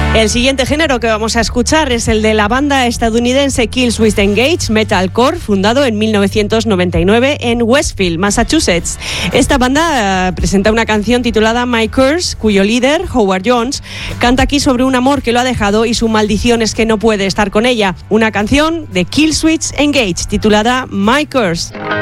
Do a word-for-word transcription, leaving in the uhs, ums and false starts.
El siguiente género que vamos a escuchar es el de la banda estadounidense Killswitch Engage Metalcore, fundado en mil novecientos noventa y nueve en Westfield, Massachusetts. Esta banda uh, presenta una canción titulada My Curse, cuyo líder, Howard Jones, canta aquí sobre un amor que lo ha dejado y su maldición es que no puede estar con ella. Una canción de Killswitch Engage titulada My Curse.